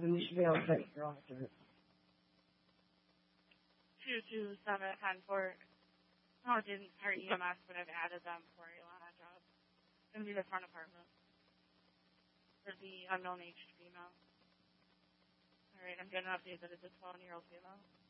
then you should be able to take your own after it. 22710 No, it didn't hurt EMS, but I've added them for a Ilana job. It's going to be the front apartment. For the unknown aged female. Alright, I'm getting an update that it's a 12-year-old female.